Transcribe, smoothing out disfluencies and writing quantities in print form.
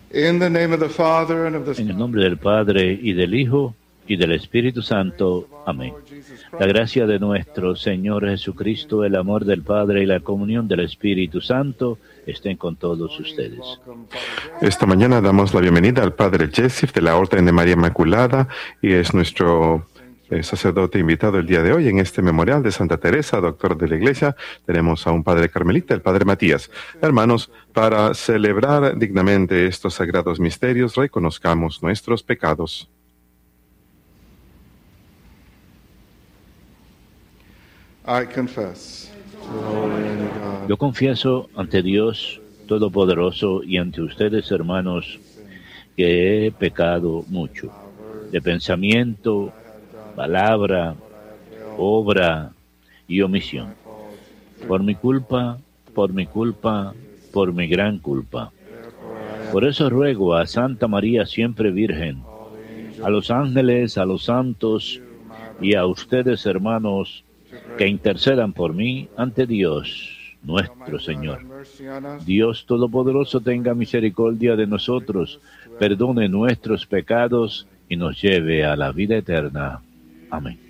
In the name of the Father, and of the En el nombre del Padre, y del Hijo, y del Espíritu Santo. Amén. La gracia de nuestro Señor Jesucristo, el amor del Padre y la comunión del Espíritu Santo estén con todos ustedes. Esta mañana damos la bienvenida al Padre Jessif de la Orden de María Inmaculada y es nuestro sacerdote invitado el día de hoy en este memorial de Santa Teresa, doctor de la Iglesia. Tenemos a un padre carmelita, el Padre Matías. Hermanos, para celebrar dignamente estos sagrados misterios, reconozcamos nuestros pecados. I confess to the Almighty God, Yo confieso ante Dios Todopoderoso y ante ustedes, hermanos, que he pecado mucho, de pensamiento, palabra, obra y omisión. Por mi culpa, por mi gran culpa. Por eso ruego a Santa María siempre Virgen, a los ángeles, a los santos y a ustedes, hermanos, que intercedan por mí ante Dios, nuestro Señor. Dios Todopoderoso tenga misericordia de nosotros, perdone nuestros pecados y nos lleve a la vida eterna. Amén.